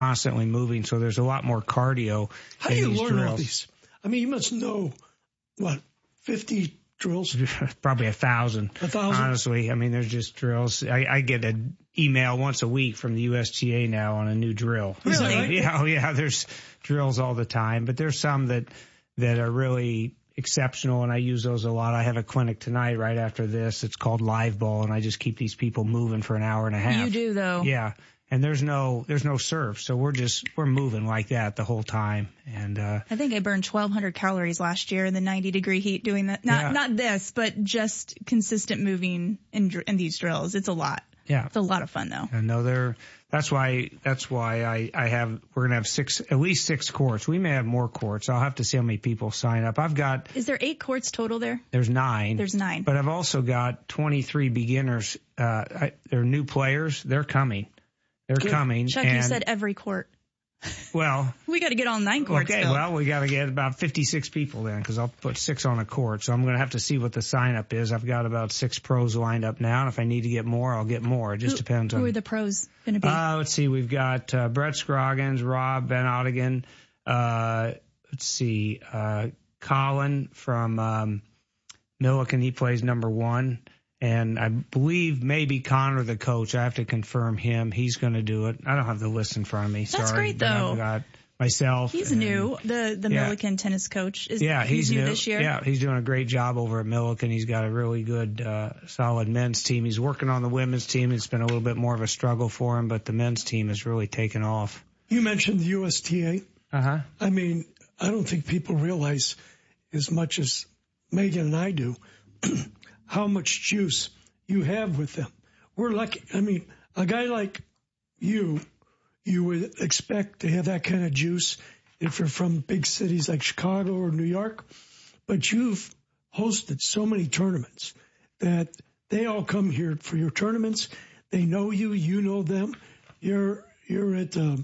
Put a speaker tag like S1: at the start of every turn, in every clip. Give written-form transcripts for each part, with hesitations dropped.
S1: constantly moving, so there's a lot more cardio.
S2: How do you learn all these? I mean, you must know, 50 drills?
S1: Probably 1,000.
S2: 1,000?
S1: Honestly, I mean, there's just drills. I get an email once a week from the USTA now on a new drill.
S2: Really?
S1: Yeah, there's drills all the time, but there's some that are really exceptional, and I use those a lot. I have a clinic tonight right after this. It's called Live Ball, and I just keep these people moving for an hour and a half.
S3: You do, though.
S1: Yeah. And there's no surf, so we're moving like that the whole time. And
S3: I think I burned 1,200 calories last year in the 90-degree heat doing that. Not this, but just consistent moving in these drills. It's a lot.
S1: Yeah,
S3: it's a lot of fun though.
S1: And no, that's why we're gonna have at least six courts. We may have more courts. I'll have to see how many people sign up.
S3: Is there 8 courts total there?
S1: There's 9.
S3: There's 9.
S1: But I've also got 23 beginners. They're new players. They're coming. Coming.
S3: Chuck, you said every court.
S1: Well,
S3: we got to get all 9 courts.
S1: Okay,
S3: filled.
S1: well, we got to get about 56 people then, because I'll put 6 on a court. So I'm going to have to see what the sign up is. I've got about 6 pros lined up now, and if I need to get more, I'll get more. It just depends on.
S3: Who are the pros going to be?
S1: Let's see. We've got Brett Scroggins, Rob Van Ottingen. Let's see. Colin from Milliken. He plays number 1. And I believe maybe Connor, the coach, I have to confirm him. He's going to do it. I don't have the list in front of me.
S3: That's great, though.
S1: I've got myself.
S3: He's new, the Milliken tennis coach.
S1: He's
S3: new
S1: new
S3: this year.
S1: Yeah, he's doing a great job over at Milliken. He's got a really good, solid men's team. He's working on the women's team. It's been a little bit more of a struggle for him, but the men's team has really taken off.
S2: You mentioned the USTA.
S1: Uh-huh.
S2: I mean, I don't think people realize as much as Megan and I do how much juice you have with them. We're lucky. I mean, a guy like you would expect to have that kind of juice if you're from big cities like Chicago or New York. But you've hosted so many tournaments that they all come here for your tournaments. They know you. You know them. You're at the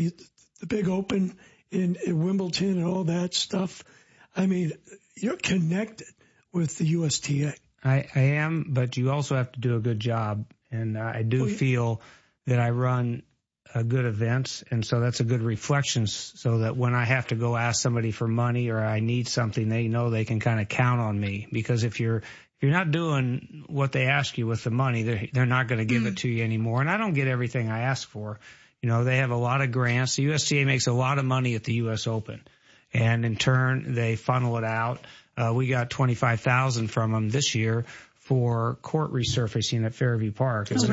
S2: big open in Wimbledon and all that stuff. I mean, you're connected with the USTA.
S1: I am, but you also have to do a good job. And I do feel that I run good events, and so that's a good reflection so that when I have to go ask somebody for money or I need something, they know they can kind of count on me. Because if you're not doing what they ask you with the money, they're not going to give it to you anymore. And I don't get everything I ask for. You know, they have a lot of grants. The USTA makes a lot of money at the U.S. Open, and in turn, they funnel it out. We got $25,000 from them this year for court resurfacing at Fairview Park. It was a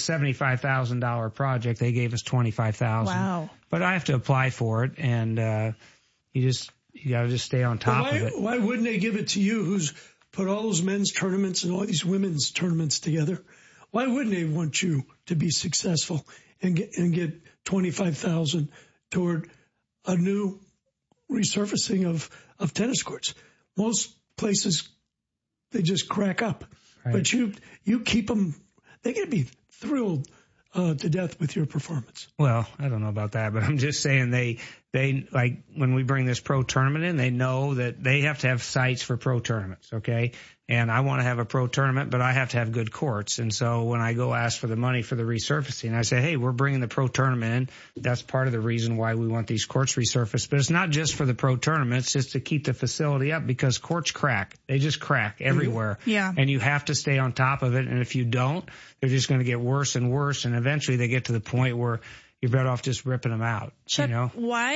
S1: $75,000 project. They gave us $25,000.
S3: Wow!
S1: But I have to apply for it, and you got to just stay on top of it.
S2: Why wouldn't they give it to you, who's put all those men's tournaments and all these women's tournaments together? Why wouldn't they want you to be successful and get $25,000 toward a new resurfacing of tennis courts? Most places, they just crack up. Right. But you keep them, they're going to be thrilled to death with your performance.
S1: Well, I don't know about that, but I'm just saying they like when we bring this pro tournament in, they know that they have to have sites for pro tournaments, okay? And I want to have a pro tournament, but I have to have good courts. And so when I go ask for the money for the resurfacing, I say, hey, we're bringing the pro tournament in. That's part of the reason why we want these courts resurfaced. But it's not just for the pro tournament. It's just to keep the facility up because courts crack. They just crack everywhere.
S3: Yeah.
S1: And you have to stay on top of it. And if you don't, they're just going to get worse and worse. And eventually they get to the point where you're better off just ripping them out.
S3: Chuck,
S1: you know?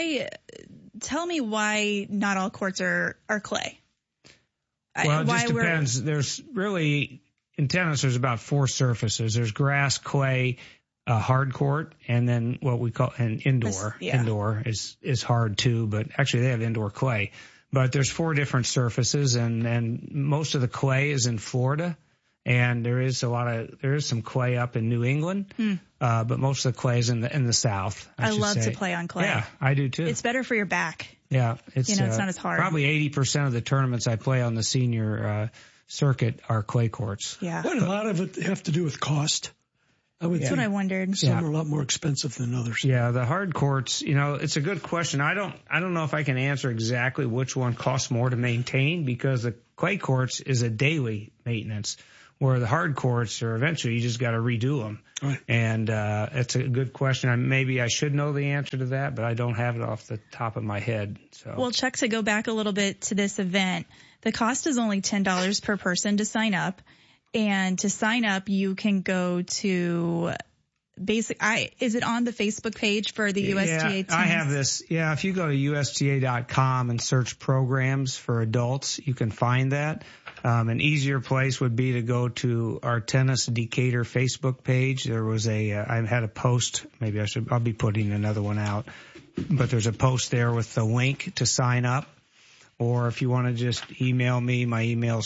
S3: Tell me why not all courts are clay.
S1: Well, it just depends. There's really, in tennis, there's about 4 surfaces. There's grass, clay, hard court, and then what we call an indoor. Indoor is hard too, but actually they have indoor clay. But there's 4 different surfaces, and most of the clay is in Florida. And there is some clay up in New England, but most of the clay is in the South.
S3: I love to play on clay.
S1: Yeah, I do too.
S3: It's better for your back.
S1: Yeah, it's
S3: not as hard.
S1: Probably 80% of the tournaments I play on the senior circuit are clay courts.
S2: Yeah. What a lot of it have to do with cost.
S3: That's what I wondered.
S2: Some are a lot more expensive than others.
S1: Yeah, the hard courts, it's a good question. I don't know if I can answer exactly which one costs more to maintain because the clay courts is a daily maintenance, Where the hard courts are eventually you just got to redo them.
S2: Right.
S1: And it's a good question. Maybe I should know the answer to that, but I don't have it off the top of my head. So.
S3: Well, Chuck, to go back a little bit to this event, the cost is only $10 per person to sign up. And to sign up, you can go to is it on the Facebook page for the USTA tennis?
S1: I have this. Yeah, if you go to USTA.com and search programs for adults, you can find that. An easier place would be to go to our Tennis Decatur Facebook page. There was I had a post. Maybe I'll be putting another one out. But there's a post there with the link to sign up. Or if you want to just email me, my email's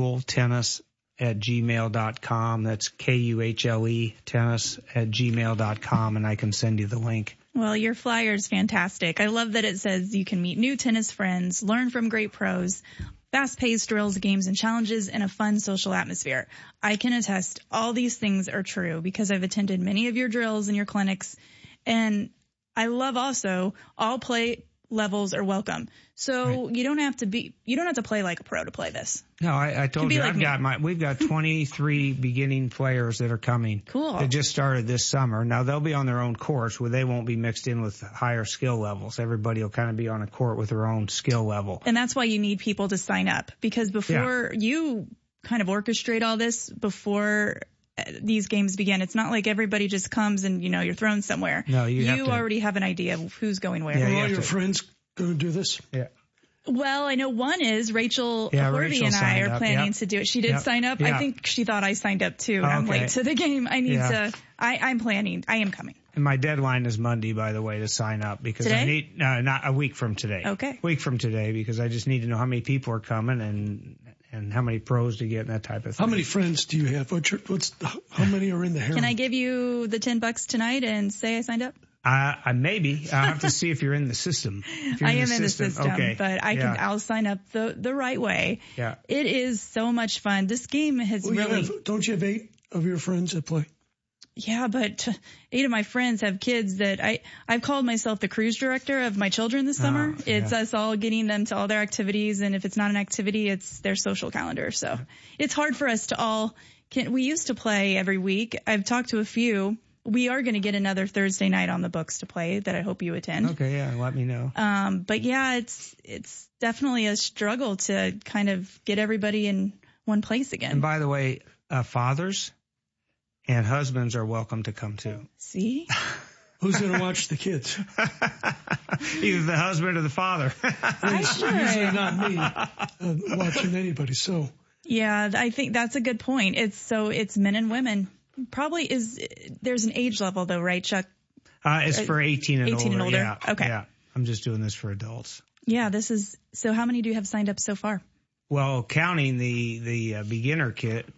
S1: kuhltennis@gmail.com. That's KUHLE tennis@gmail.com, and I can send you the link.
S3: Well, your flyer is fantastic. I love that it says you can meet new tennis friends, learn from great pros, fast-paced drills, games, and challenges in a fun social atmosphere. I can attest all these things are true because I've attended many of your drills and your clinics, and I love also all play levels are welcome. So right. you don't have to play like a pro to play this.
S1: No, I told you we've got 23 beginning players that are coming.
S3: Cool.
S1: They just started this summer. Now they'll be on their own course where they won't be mixed in with higher skill levels. Everybody will kind of be on a court with their own skill level.
S3: And that's why you need people to sign up because before you kind of orchestrate all this before these games begin. It's not like everybody just comes and, you're thrown somewhere.
S1: No, you
S3: already have an idea of who's going where.
S2: Yeah, are all your friends going to do this?
S1: Yeah.
S3: Well, I know one is Rachel Horvey and I are planning to do it. She did sign up. Yeah. I think she thought I signed up too.
S1: Okay.
S3: I'm late to the game. I need to, I'm planning. I am coming.
S1: And my deadline is Monday, by the way, to sign up because
S3: today?
S1: I need, not a week from today.
S3: Okay.
S1: A week from today because I just need to know how many people are coming and how many pros to get and that type of thing.
S2: How many friends do you have? How many are in the harem?
S3: Can I give you the $10 tonight and say I signed up?
S1: Maybe. I'll have to see if you're in the system.
S3: I am in the system,
S1: okay.
S3: But I'll sign up the right way.
S1: Yeah.
S3: It is so much fun. This game has
S2: don't you have 8 of your friends that play?
S3: Yeah, but 8 of my friends have kids that I've called myself the cruise director of my children this summer. It's us all getting them to all their activities. And if it's not an activity, it's their social calendar. So it's hard for us to all we used to play every week. I've talked to a few. We are going to get another Thursday night on the books to play that I hope you attend.
S1: Okay. Yeah. Let me know.
S3: But yeah, it's definitely a struggle to kind of get everybody in one place again.
S1: And by the way, fathers and husbands are welcome to come too.
S3: See?
S2: Who's going to watch the kids?
S1: Either the husband or the father.
S2: It's usually not me watching anybody. So.
S3: Yeah, I think that's a good point. It's men and women. Probably there's an age level though, right, Chuck?
S1: It's for 18 and
S3: 18
S1: older.
S3: and older.
S1: Yeah.
S3: Okay.
S1: Yeah. I'm just doing this for adults.
S3: Yeah, so how many do you have signed up so far?
S1: Well, counting the beginner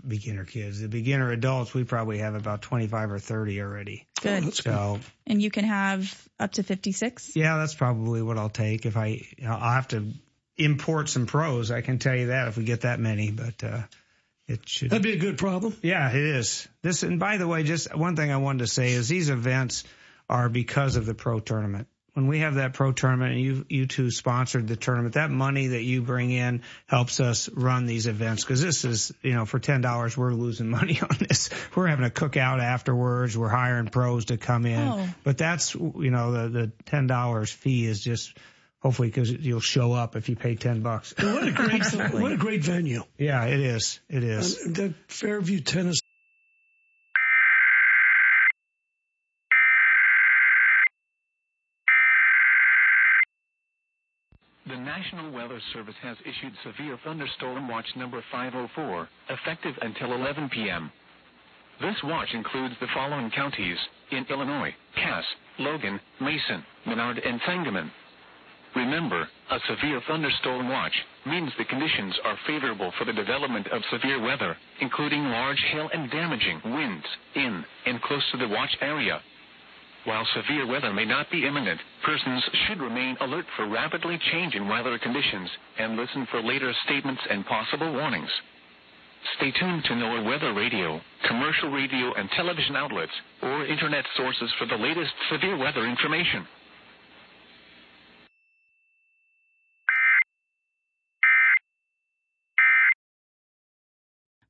S1: adults, we probably have about 25 or 30 already.
S3: Good.
S1: So,
S3: and you can have up to 56?
S1: Yeah, that's probably what I'll take. I'll have to import some pros. I can tell you that if we get that many, but, it should.
S2: That'd be a good problem.
S1: Yeah, it is. And by the way, just one thing I wanted to say is these events are because of the pro tournament. When we have that pro tournament and you two sponsored the tournament, that money that you bring in helps us run these events. Cause this is, for $10, we're losing money on this. We're having a cookout afterwards. We're hiring pros to come in.
S3: Oh.
S1: But that's, the $10 fee is just hopefully because you'll show up if you pay $10.
S2: What a great venue.
S1: Yeah, it is. It is.
S2: That Fairview Tennis.
S4: The National Weather Service has issued severe thunderstorm watch number 504, effective until 11 p.m. This watch includes the following counties in Illinois: Cass, Logan, Mason, Menard, and Sangamon. Remember, a severe thunderstorm watch means the conditions are favorable for the development of severe weather, including large hail and damaging winds in and close to the watch area. While severe weather may not be imminent, persons should remain alert for rapidly changing weather conditions and listen for later statements and possible warnings. Stay tuned to NOAA Weather Radio, commercial radio and television outlets, or internet sources for the latest severe weather information.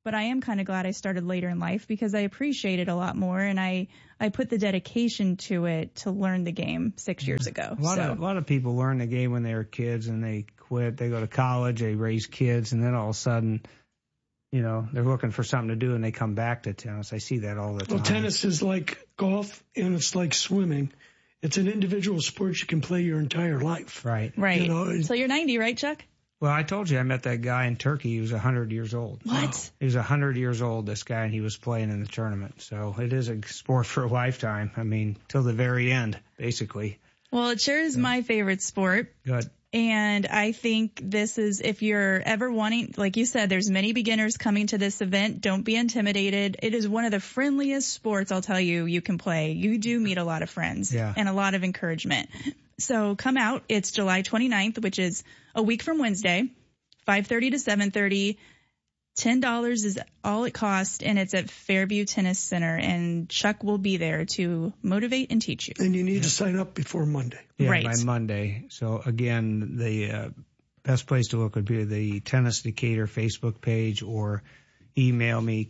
S3: but I am kind of glad I started later in life because I appreciate it a lot more, and I put the dedication to it to learn the game 6 years ago.
S1: A lot of people learn the game when they were kids and they quit. They go to college, they raise kids, and then all of a sudden, they're looking for something to do and they come back to tennis. I see that all the time.
S2: Well, tennis is like golf and it's like swimming. It's an individual sport you can play your entire life.
S1: Right.
S3: So you're 90, right, Chuck?
S1: Well, I told you I met that guy in Turkey. He was 100 years old.
S3: What?
S1: Wow. He was 100 years old, this guy, and he was playing in the tournament. So it is a sport for a lifetime. I mean, till the very end, basically.
S3: Well, it sure is my favorite sport.
S1: Good.
S3: And I think this is, if you're ever wanting, like you said, there's many beginners coming to this event. Don't be intimidated. It is one of the friendliest sports, I'll tell you, you can play. You do meet a lot of friends and a lot of encouragement. So come out. It's July 29th, which is a week from Wednesday, 5:30 to 7:30. $10 is all it costs, and it's at Fairview Tennis Center, and Chuck will be there to motivate and teach you.
S2: And you need to sign up before Monday.
S1: Yeah,
S3: right.
S1: By Monday. So, again, the best place to look would be the Tennis Decatur Facebook page or email me,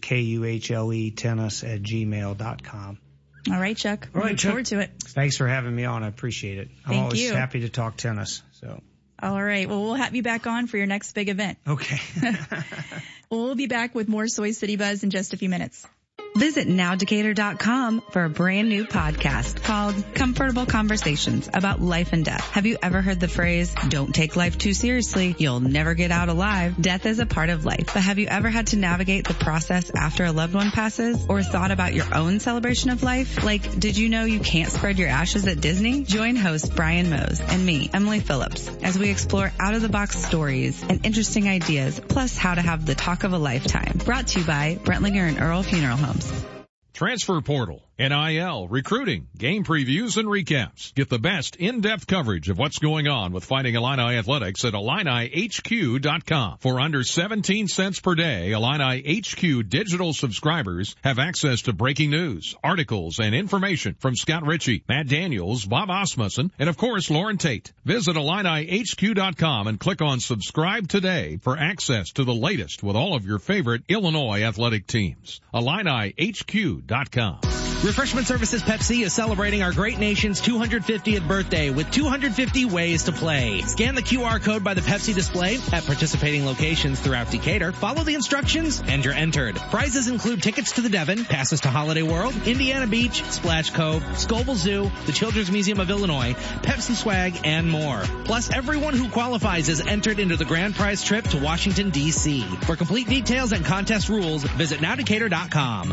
S1: kuhletennis@gmail.com.
S3: All right, Chuck.
S2: All right,
S3: Look
S2: Chuck.
S3: forward to it.
S1: Thanks for having me on. I appreciate it. I'm always happy to talk tennis. So.
S3: All right. Well, we'll have you back on for your next big event.
S1: Okay.
S3: Well, we'll be back with more Soy City Buzz in just a few minutes.
S5: Visit nowdecatur.com for a brand new podcast called Comfortable Conversations about life and death. Have you ever heard the phrase, don't take life too seriously, you'll never get out alive? Death is a part of life, but have you ever had to navigate the process after a loved one passes or thought about your own celebration of life? Like, did you know you can't spread your ashes at Disney? Join host Brian Mose and me, Emily Phillips, as we explore out-of-the-box stories and interesting ideas, plus how to have the talk of a lifetime. Brought to you by Brentlinger and Earl Funeral Homes.
S6: Transfer Portal, NIL, recruiting, game previews, and recaps. Get the best in-depth coverage of what's going on with Fighting Illini Athletics at IlliniHQ.com. For under 17 cents per day, Illini HQ digital subscribers have access to breaking news, articles, and information from Scott Ritchie, Matt Daniels, Bob Osmussen, and of course, Lauren Tate. Visit IlliniHQ.com and click on subscribe today for access to the latest with all of your favorite Illinois athletic teams. IlliniHQ.com.
S7: Refreshment Services Pepsi is celebrating our great nation's 250th birthday with 250 ways to play. Scan the QR code by the Pepsi display at participating locations throughout Decatur. Follow the instructions and you're entered. Prizes include tickets to the Devon, passes to Holiday World, Indiana Beach, Splash Cove, Scoville Zoo, the Children's Museum of Illinois, Pepsi swag, and more. Plus, everyone who qualifies is entered into the grand prize trip to Washington, D.C. For complete details and contest rules, visit nowdecatur.com.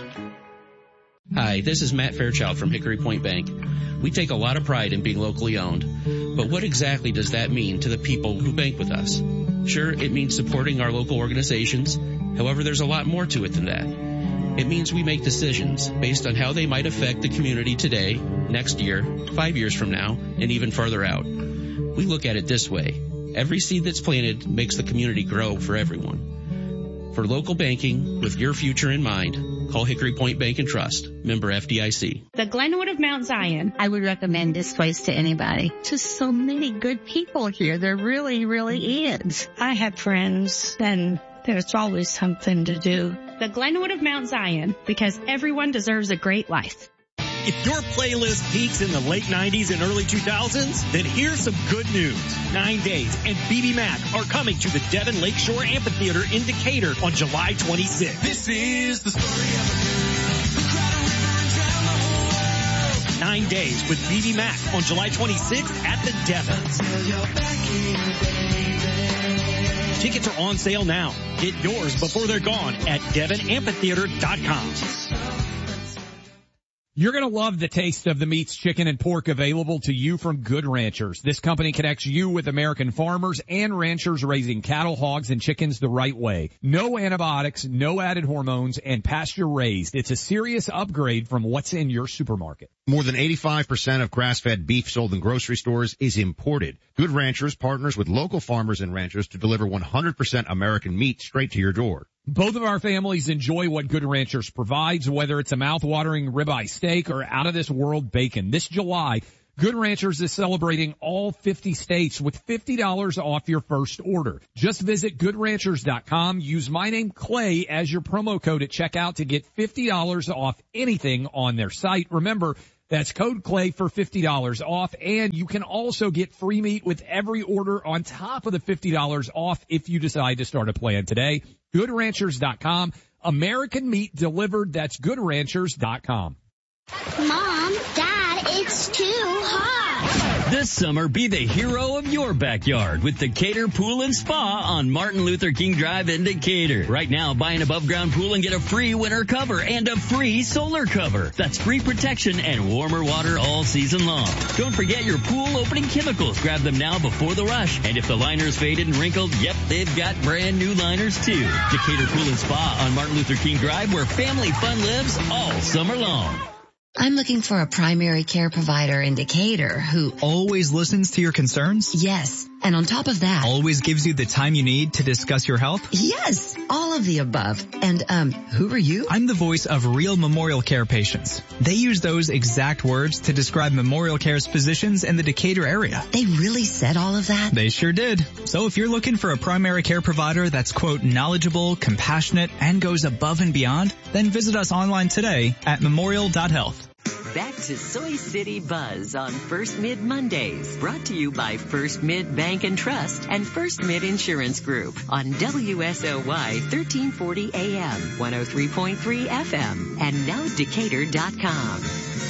S8: Hi, this is Matt Fairchild from Hickory Point Bank. We take a lot of pride in being locally owned, but what exactly does that mean to the people who bank with us? Sure, it means supporting our local organizations. However, there's a lot more to it than that. It means we make decisions based on how they might affect the community today, next year, 5 years from now, and even further out. We look at it this way. Every seed that's planted makes the community grow for everyone. For local banking with your future in mind, call Hickory Point Bank and Trust, member FDIC.
S9: The Glenwood of Mount Zion. I would recommend this place to anybody. Just so many good people here. There really, really is. I have friends and there's always something to do. The Glenwood of Mount Zion, because everyone deserves a great life.
S10: If your playlist peaks in the late 90s and early 2000s, then here's some good news. 9 Days and BB Mac are coming to the Devon Lakeshore Amphitheater in Decatur on July 26th. This is the story of a girl who cried a river and drowned the whole world. 9 Days with BB Mac on July 26th at the Devon. Tickets are on sale now. Get yours before they're gone at DevonAmphitheater.com.
S11: You're going to love the taste of the meats, chicken, and pork available to you from Good Ranchers. This company connects you with American farmers and ranchers raising cattle, hogs, and chickens the right way. No antibiotics, no added hormones, and pasture raised. It's a serious upgrade from what's in your supermarket.
S12: More than 85% of grass-fed beef sold in grocery stores is imported. Good Ranchers partners with local farmers and ranchers to deliver 100% American meat straight to your door.
S11: Both of our families enjoy what Good Ranchers provides, whether it's a mouth-watering ribeye steak or out-of-this-world bacon. This July, Good Ranchers is celebrating all 50 states with $50 off your first order. Just visit goodranchers.com. Use my name Clay as your promo code at checkout to get $50 off anything on their site. Remember, that's code Clay for $50 off, and you can also get free meat with every order on top of the $50 off if you decide to start a plan today. GoodRanchers.com. American meat delivered. That's GoodRanchers.com.
S13: Mom, Dad, it's too hot.
S14: This summer, be the hero of your backyard with Decatur Pool and Spa on Martin Luther King Drive in Decatur. Right now, buy an above-ground pool and get a free winter cover and a free solar cover. That's free protection and warmer water all season long. Don't forget your pool opening chemicals. Grab them now before the rush. And if the liner's faded and wrinkled, yep, they've got brand new liners too. Decatur Pool and Spa on Martin Luther King Drive, where family fun lives all summer long.
S15: I'm looking for a primary care provider in Decatur who
S16: always listens to your concerns?
S15: Yes. And on top of that,
S16: always gives you the time you need to discuss your health?
S15: Yes, all of the above. And, who are you?
S16: I'm the voice of real Memorial Care patients. They use those exact words to describe Memorial Care's physicians in the Decatur area.
S15: They really said all of that?
S16: They sure did. So if you're looking for a primary care provider that's, quote, knowledgeable, compassionate, and goes above and beyond, then visit us online today at memorial.health.
S17: Back to Soy City Buzz on First Mid Mondays, brought to you by First Mid Bank and Trust and First Mid Insurance Group on WSOY 1340 AM, 103.3 FM, and now Decatur.com.